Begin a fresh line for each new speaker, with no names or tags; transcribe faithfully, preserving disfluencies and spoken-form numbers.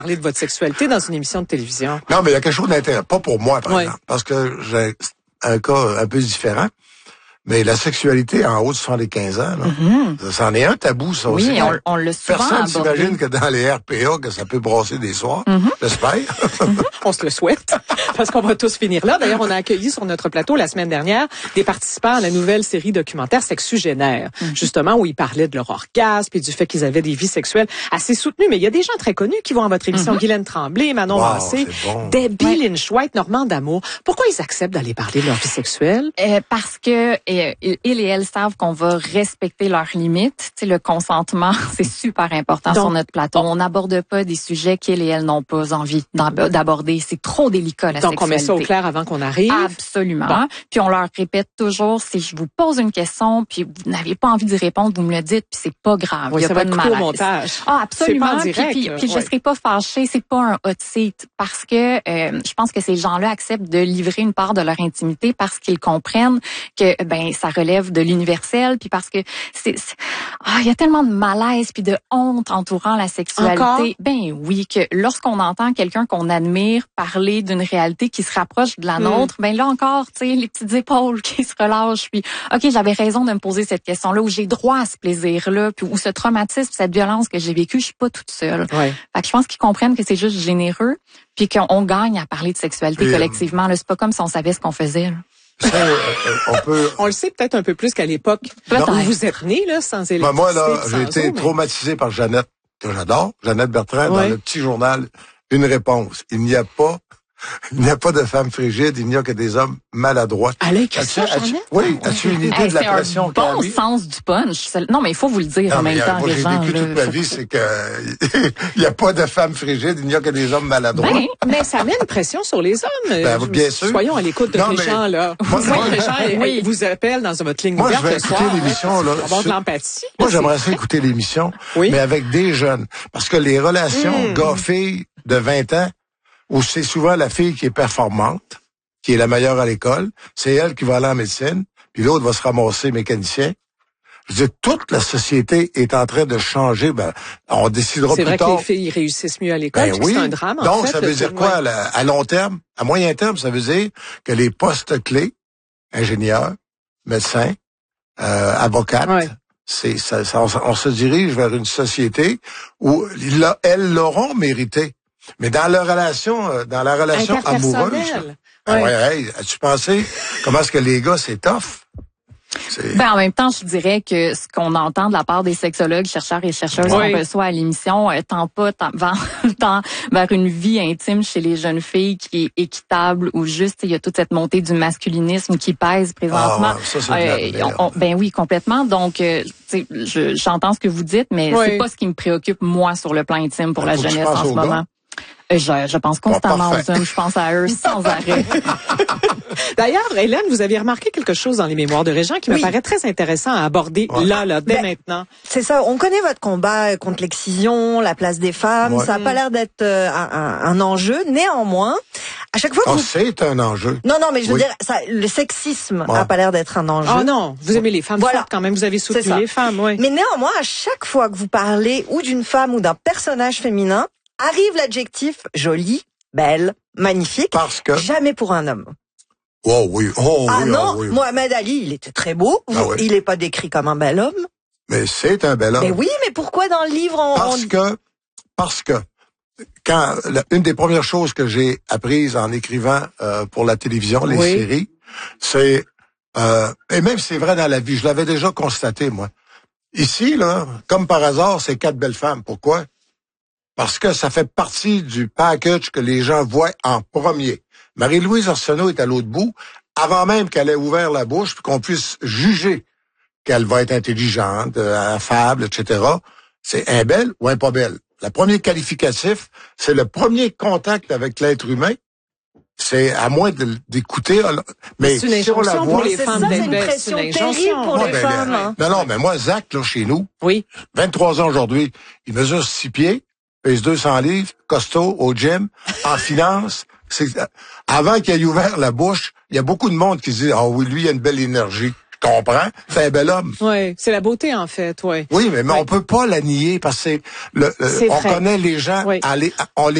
parler de votre sexualité dans une émission de télévision.
Non, mais il y a quelque chose d'intéressant. Pas pour moi, par
oui.
exemple. Parce que j'ai un cas un peu différent. Mais la sexualité en haut de soixante-quinze ans, là, mm-hmm. ça en est un tabou, ça
oui,
aussi.
Oui, on, on l'a souvent
Personne
abordé.
s'imagine que dans les R P A, que ça peut brasser des soirs. Mm-hmm. J'espère.
Mm-hmm. On se le souhaite, parce qu'on va tous finir là. D'ailleurs, on a accueilli sur notre plateau la semaine dernière des participants à la nouvelle série documentaire Sexugénaire, mm-hmm. justement, où ils parlaient de leur orgasme et du fait qu'ils avaient des vies sexuelles assez soutenues. Mais il y a des gens très connus qui vont à votre émission. Mm-hmm. Guylaine Tremblay, Manon
wow,
Massé,
bon.
Debbie ouais. Lynch-White, Normand D'Amour. Pourquoi ils acceptent d'aller parler de leur vie sexuelle?
Euh, parce que euh, ils et elles savent qu'on va respecter leurs limites. Tu sais, le consentement, c'est super important Donc, sur notre plateau. On n'aborde pas des sujets qu'elles et elles n'ont pas envie d'aborder. C'est trop délicat, la
Donc,
sexualité.
Donc, on met ça au clair avant qu'on arrive?
Absolument. Bon. Puis, on leur répète toujours, si je vous pose une question, puis vous n'avez pas envie d'y répondre, vous me le dites, puis c'est pas grave.
Oui,
il y a
ça
pas
va
de
malaise.
Au
montage.
Ah, absolument.
C'est pas en direct,
puis, puis, puis
ouais.
je serai pas fâchée, c'est pas un hot seat. Parce que euh, je pense que ces gens-là acceptent de livrer une part de leur intimité parce qu'ils comprennent que ben ça relève de l'université. Puis parce que c'est, c'est ah, il y a tellement de malaise puis de honte entourant la sexualité.
Encore?
Ben oui, que lorsqu'on entend quelqu'un qu'on admire parler d'une réalité qui se rapproche de la mm. nôtre, ben là encore, tu sais, les petites épaules qui se relâchent. Puis ok, j'avais raison de me poser cette question-là, où j'ai droit à ce plaisir-là, puis où ce traumatisme, cette violence que j'ai vécue, je suis pas toute seule.
Ouais.
Fait que je pense qu'ils comprennent que c'est juste généreux, puis qu'on gagne à parler de sexualité oui, collectivement. Là, c'est pas comme si on savait ce qu'on faisait. Là.
Ça, on peut.
On le sait peut-être un peu plus qu'à l'époque où vous êtes né, là, sans électricité.
Ben moi, là, j'ai été
eau, mais...
traumatisé par Jeannette, que j'adore, Jeannette Bertrand,
ouais.
dans le petit journal, une réponse. Il n'y a pas, il n'y a pas de femmes frigides, il n'y a que des hommes maladroits.
Elle a écrit ça, Jeannette?
Oui, as-tu une idée hey, de la pression
qu'elle a? C'est un bon sens du punch. Non, mais il faut vous le dire non, en même temps,
moi,
les
j'ai
gens.
vécu
là,
toute ma vie, c'est que il n'y a pas de femmes frigides, il n'y a que des hommes maladroits.
Ben, mais ça met une pression sur les hommes.
Ben,
je,
bien sûr.
Soyons à l'écoute de
non,
Régent, là.
Moi,
moi, Régent, oui. vous appelle dans votre ligne
moi,
ouverte
je vais
le
écouter
soir.
l'émission, là.
Avoir de l'empathie.
Moi, j'aimerais ça écouter l'émission, oui. mais avec des jeunes. Parce que les relations mmh. gars-filles de vingt ans, où c'est souvent la fille qui est performante, qui est la meilleure à l'école, c'est elle qui va aller en médecine, puis l'autre va se ramasser mécanicien. Je veux dire, toute la société est en train de changer. Ben, on décidera plus tard.
C'est vrai que les filles réussissent mieux à l'école,
ben oui.
c'est un drame, en
Donc,
fait,
ça veut dire quoi, à, la, à long terme? À moyen terme, ça veut dire que les postes clés, ingénieurs, médecins, euh, avocates, ouais. c'est, ça, ça, on, on se dirige vers une société où elles l'auront mérité. Mais dans la relation, dans la relation amoureuse, ben ouais. Ouais, hey, as-tu pensé comment est-ce que les gars c'est tough? C'est...
Ben en même temps, je dirais que ce qu'on entend de la part des sexologues, chercheurs et chercheuses oui. qu'on reçoit à l'émission, euh, tend pas tant, tant vers une vie intime chez les jeunes filles qui est équitable ou juste. Il y a toute cette montée du masculinisme qui pèse présentement.
Ah, ça, c'est
euh, on, on, ben oui, complètement. Donc, euh, je, j'entends ce que vous dites, mais oui. c'est pas ce qui me préoccupe moi sur le plan intime pour ben, la jeunesse en ce moment. Gars. Je, je pense constamment
bon,
aux hommes, je pense à eux sans arrêt.
D'ailleurs, Hélène, vous avez remarqué quelque chose dans les mémoires de Régent qui oui. me paraît très intéressant à aborder ouais. là, là, dès ben, maintenant.
C'est ça, on connaît votre combat contre l'excision, la place des femmes, ouais. ça a pas l'air d'être euh, un, un enjeu. Néanmoins, à chaque fois que
oh,
vous...
c'est un enjeu.
Non, non, mais je veux
oui.
dire, ça, le sexisme
ouais.
a pas l'air d'être un enjeu.
Oh non, vous aimez les femmes voilà. fortes quand même, vous avez soutenu les femmes, oui.
Mais néanmoins, à chaque fois que vous parlez ou d'une femme ou d'un personnage féminin, arrive l'adjectif jolie, belle, magnifique.
Parce que
jamais pour un homme.
Oh oui, oh
ah
oui,
non,
oh oui.
Mohamed Ali, il était très beau.
Ah oui.
Il n'est pas décrit comme un bel homme.
Mais c'est un bel homme.
Mais oui, mais pourquoi dans le livre on...
Parce que, parce que, quand la, une des premières choses que j'ai apprises en écrivant euh, pour la télévision, les oui. séries, c'est euh, et même c'est vrai dans la vie, je l'avais déjà constaté moi. Ici là, comme par hasard, c'est quatre belles femmes. Pourquoi? Parce que ça fait partie du package que les gens voient en premier. Marie-Louise Arsenault est à l'autre bout, avant même qu'elle ait ouvert la bouche, puis qu'on puisse juger qu'elle va être intelligente, euh, affable, et cetera. C'est un belle ou un pas belle. Le premier qualificatif, c'est le premier contact avec l'être humain. C'est à moins de, d'écouter. Mais
c'est une
si on la voit,
pour les femmes
c'est une pression terrible pour
moi,
les
ben,
femmes.
Ben, hein. Non, non, mais moi, Zach, là, chez nous,
oui.
vingt-trois ans aujourd'hui, il mesure six pieds, pèse deux cents livres, costaud, au gym, en finance. C'est, avant qu'il ait ouvert la bouche, il y a beaucoup de monde qui dit, ah oh, oui, lui, il a une belle énergie. comprends, c'est un bel homme.
Oui, c'est la beauté, en fait, oui.
Oui, mais, mais
oui.
on peut pas la nier parce que c'est le, le
c'est
on
vrai.
connaît les gens,
Oui.
aller, on les